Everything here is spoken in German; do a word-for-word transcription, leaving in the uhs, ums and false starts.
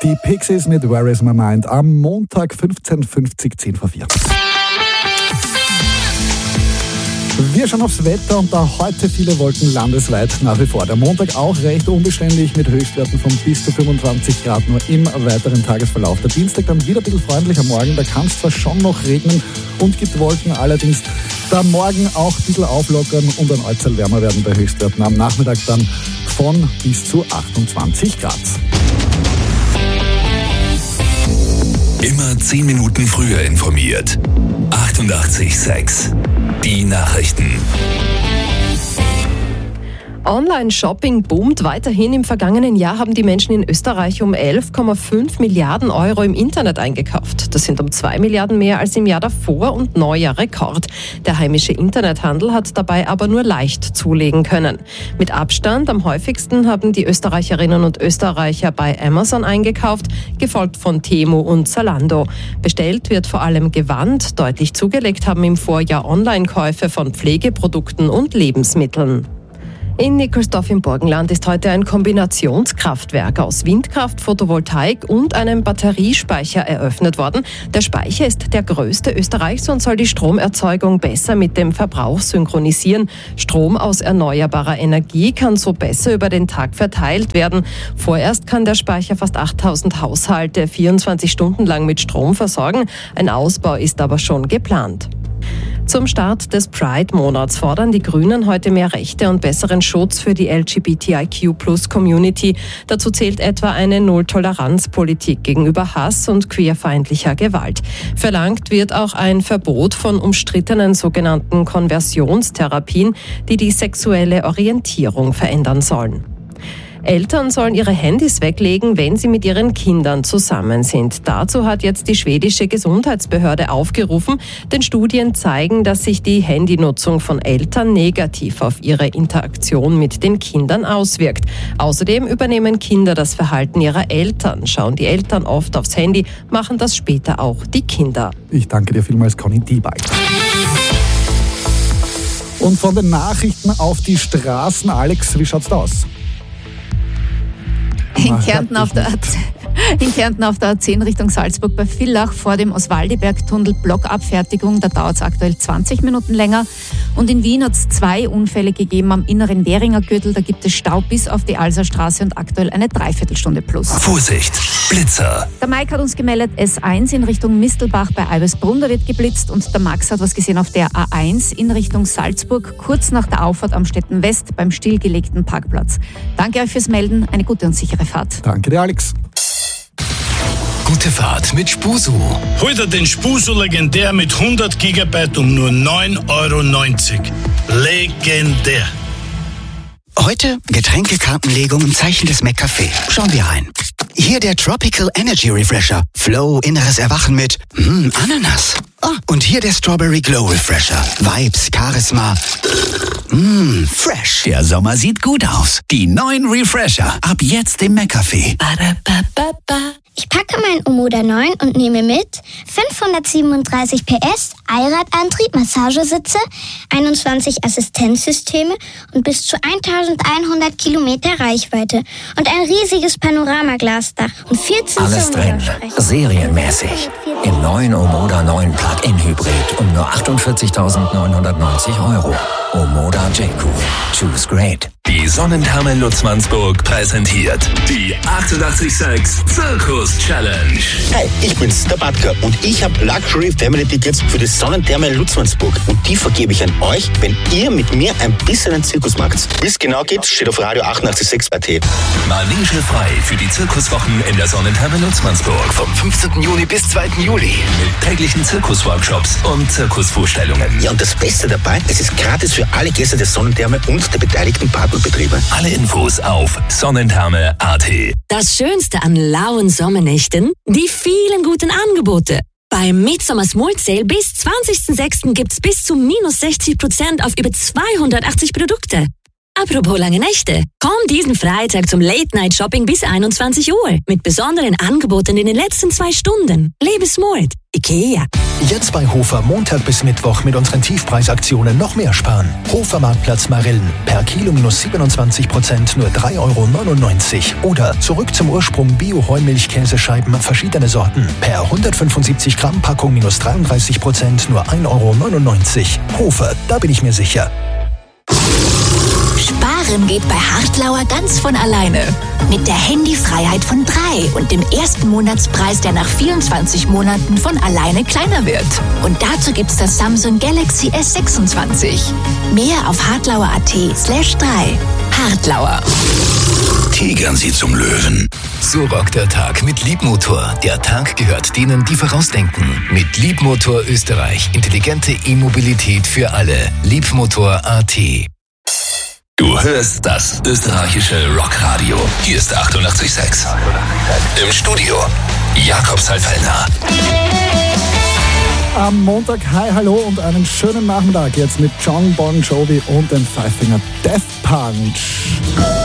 Die Pixies mit Where is my mind am Montag fünfzehn Uhr fünfzig, zehn vor vier. Wir schauen aufs Wetter und da heute viele Wolken landesweit nach wie vor. Der Montag auch recht unbeständig mit Höchstwerten von bis zu fünfundzwanzig Grad nur im weiteren Tagesverlauf. Der Dienstag dann wieder ein bisschen freundlicher Morgen, da kann es zwar schon noch regnen und gibt Wolken, allerdings da morgen auch ein bisschen auflockern und ein Ortsteil wärmer werden bei Höchstwerten am Nachmittag dann von bis zu achtundzwanzig Grad. Immer zehn Minuten früher informiert. achtundachtzig Komma sechs. Die Nachrichten. Online-Shopping boomt weiterhin. Im vergangenen Jahr haben die Menschen in Österreich um elf Komma fünf Milliarden Euro im Internet eingekauft. Das sind um zwei Milliarden mehr als im Jahr davor und neuer Rekord. Der heimische Internethandel hat dabei aber nur leicht zulegen können. Mit Abstand am häufigsten haben die Österreicherinnen und Österreicher bei Amazon eingekauft, gefolgt von Temu und Zalando. Bestellt wird vor allem Gewand. Deutlich zugelegt haben im Vorjahr Online-Käufe von Pflegeprodukten und Lebensmitteln. In Nikolsdorf im Burgenland ist heute ein Kombinationskraftwerk aus Windkraft, Photovoltaik und einem Batteriespeicher eröffnet worden. Der Speicher ist der größte Österreichs und soll die Stromerzeugung besser mit dem Verbrauch synchronisieren. Strom aus erneuerbarer Energie kann so besser über den Tag verteilt werden. Vorerst kann der Speicher fast achttausend Haushalte vierundzwanzig Stunden lang mit Strom versorgen. Ein Ausbau ist aber schon geplant. Zum Start des Pride-Monats fordern die Grünen heute mehr Rechte und besseren Schutz für die L G B T I Q Plus Community. Dazu zählt etwa eine Null-Toleranz-Politik gegenüber Hass und queerfeindlicher Gewalt. Verlangt wird auch ein Verbot von umstrittenen sogenannten Konversionstherapien, die die sexuelle Orientierung verändern sollen. Eltern sollen ihre Handys weglegen, wenn sie mit ihren Kindern zusammen sind. Dazu hat jetzt die schwedische Gesundheitsbehörde aufgerufen, denn Studien zeigen, dass sich die Handynutzung von Eltern negativ auf ihre Interaktion mit den Kindern auswirkt. Außerdem übernehmen Kinder das Verhalten ihrer Eltern. Schauen die Eltern oft aufs Handy, machen das später auch die Kinder. Ich danke dir vielmals, Conny Diebeig. Und von den Nachrichten auf die Straßen, Alex, wie schaut's da aus? In Kärnten, auf der A zehn, in Kärnten auf der A zehn Richtung Salzburg bei Villach vor dem Oswaldiberg-Tunnel Blockabfertigung, da dauert es aktuell zwanzig Minuten länger. Und in Wien hat es zwei Unfälle gegeben am inneren Währinger Gürtel, da gibt es Stau bis auf die Alserstraße und aktuell eine Dreiviertelstunde plus. Vorsicht, Blitzer. Der Mike hat uns gemeldet, S eins in Richtung Mistelbach bei Eibelsbrunn, da wird geblitzt und der Max hat was gesehen auf der A eins in Richtung Salzburg, kurz nach der Auffahrt am Städten West beim stillgelegten Parkplatz. Danke euch fürs Melden, eine gute und sichere Fahrt. Danke dir, Alex. Gute Fahrt mit Spusu. Hol dir den Spusu Legendär mit hundert Gigabyte um nur neun Euro neunzig. Legendär. Heute Getränkekartenlegung im Zeichen des McCafé. Schauen wir rein. Hier der Tropical Energy Refresher. Flow, inneres Erwachen mit mm, Ananas. Ah, und hier der Strawberry Glow Refresher. Vibes, Charisma. Mmm, fresh. Der Sommer sieht gut aus. Die neuen Refresher. Ab jetzt im McCafé. Ich packe mein Omoda neun und nehme mit fünfhundertsiebenunddreißig P S, Allradantrieb, Massagesitze, einundzwanzig Assistenzsysteme und bis zu elfhundert Kilometer Reichweite und ein riesiges Panoramaglasdach und vierzehn Alles drin, serienmäßig. Im neuen Omoda neun Plug-in Hybrid um nur achtundvierzigtausendneunhundertneunzig Euro. Omoda J-Cool. Choose great. Die Sonnentherme Lutzmannsburg präsentiert die achtundachtzig Komma sechs Zirkus Challenge. Hi, ich bin's, der Batka und ich habe Luxury Family Tickets für die Sonnentherme Lutzmannsburg und die vergebe ich an euch, wenn ihr mit mir ein bisschen einen Zirkus macht. Wie es genau geht, steht auf Radio achtundachtzig Komma sechs A T. Manege frei für die Zirkuswochen in der Sonnentherme Lutzmannsburg vom fünfzehnten Juni bis zweiten Juli mit täglichen Zirkusworkshops und Zirkusvorstellungen. Ja, und das Beste dabei, es ist gratis für alle Gäste der Sonnentherme und der beteiligten Partnerbetriebe. Alle Infos auf sonnentherme punkt a t. Das Schönste an lauen Sommernächten? Die vielen guten Angebote. Beim Midsommar Smult Sale bis zwanzigsten sechsten gibt's bis zu minus sechzig Prozent auf über zweihundertachtzig Produkte. Apropos lange Nächte. Komm diesen Freitag zum Late-Night-Shopping bis einundzwanzig Uhr mit besonderen Angeboten in den letzten zwei Stunden. Lebe Smult. IKEA. Jetzt bei Hofer Montag bis Mittwoch mit unseren Tiefpreisaktionen noch mehr sparen. Hofer Marktplatz Marillen. Per Kilo minus siebenundzwanzig Prozent nur drei Euro neunundneunzig. Oder zurück zum Ursprung Bio-Heumilch-Käsescheiben verschiedene Sorten. Per hundertfünfundsiebzig Gramm Packung minus dreiunddreißig Prozent nur ein Euro neunundneunzig. Hofer, da bin ich mir sicher. Sparen geht bei Hartlauer ganz von alleine. Mit der Handyfreiheit von drei und dem ersten Monatspreis, der nach vierundzwanzig Monaten von alleine kleiner wird. Und dazu gibt's das Samsung Galaxy S sechsundzwanzig. Mehr auf hartlauer.at slash drei. Hartlauer. Tigern Sie zum Löwen. So rockt der Tag mit Liebmotor. Der Tag gehört denen, die vorausdenken. Mit Liebmotor Österreich. Intelligente E-Mobilität für alle. Liebmotor punkt at. Du hörst das österreichische Rockradio. Hier ist achtundachtzig Komma sechs. Im Studio Jakob Salfellner. Am Montag, hi, hallo und einen schönen Nachmittag jetzt mit John Bon Jovi und dem Five Finger Death Punch.